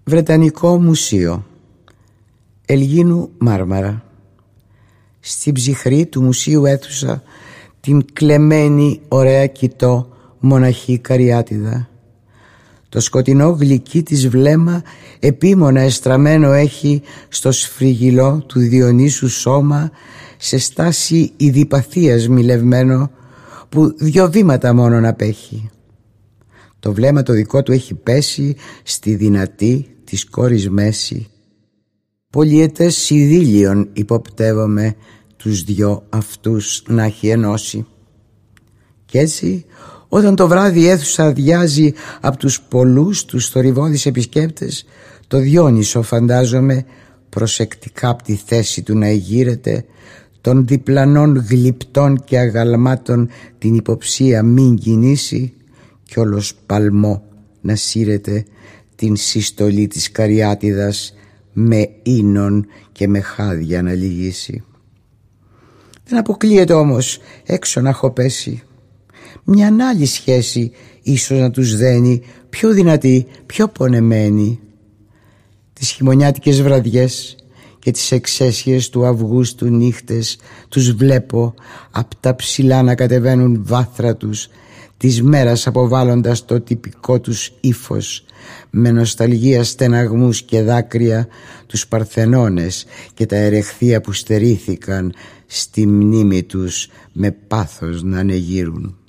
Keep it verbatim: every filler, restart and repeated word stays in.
Βρετανικό Μουσείο, Ελγίνου Μάρμαρα. Στην ψυχρή του μουσείου αίθουσα την κλεμμένη ωραία κοιτώ μοναχή καριάτιδα. Το σκοτεινό γλυκί της βλέμμα επίμονα εστραμμένο έχει στο σφριγγυλό του Διονύσου σώμα, σε στάση ειδιπαθίας μιλευμένο, που δυο βήματα μόνον απέχει. Το βλέμμα το δικό του έχει πέσει στη δυνατή της κόρης μέση. Πολιετές ειδήλιον υποπτεύομαι τους δυο αυτούς να έχει ενώσει. Κι έτσι, όταν το βράδυ η αίθουσα αδειάζει από τους πολλούς τους θορυβώδεις επισκέπτες, το Διόνυσο φαντάζομαι προσεκτικά από τη θέση του να εγείρεται, των διπλανών γλυπτών και αγαλμάτων την υποψία μην κινήσει, κι όλος παλμό να σύρεται την συστολή της καριάτιδας με ίνων και με χάδια να λυγίσει. Δεν αποκλείεται όμως έξω να έχω πέσει. Μια άλλη σχέση ίσως να τους δένει, πιο δυνατή, πιο πονεμένη. Τις χειμωνιάτικες βραδιές και τις εξαίσιες του Αυγούστου νύχτες τους βλέπω απ' τα ψηλά να κατεβαίνουν βάθρα τους, της μέρας αποβάλλοντας το τυπικό τους ύφος, με νοσταλγία στεναγμούς και δάκρυα, τους Παρθενώνες και τα ερεχθεία που στερήθηκαν στη μνήμη τους με πάθος να ανεγείρουν.